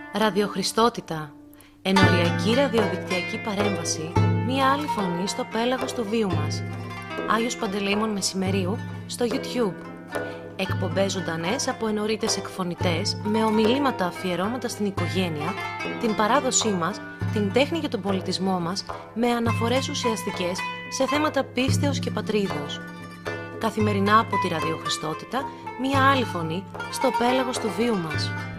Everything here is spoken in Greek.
Ραδιοχρηστότητα. Ενοριακή ραδιοδικτυακή παρέμβαση, μία άλλη φωνή στο πέλαγος του βίου μας. Άγιος Παντελεήμων Μεσημερίου στο YouTube. Εκπομπές ζωντανές από ενορίτες εκφωνητές με ομιλήματα αφιερώματα στην οικογένεια, την παράδοσή μας, την τέχνη και τον πολιτισμό μας, με αναφορές ουσιαστικές σε θέματα πίστεως και πατρίδος. Καθημερινά από τη ραδιοχρηστότητα, μία άλλη φωνή στο πέλαγος του βίου μας.